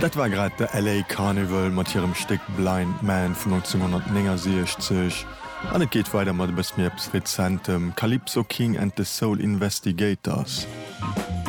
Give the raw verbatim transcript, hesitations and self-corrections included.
Dat war grad der L A Carnival mat hirem Steck Blind Man vun neunzehnhundertneunundsechzig. An et geht weiter mat bis mir rezentem Calypso King and the Soul Investigators.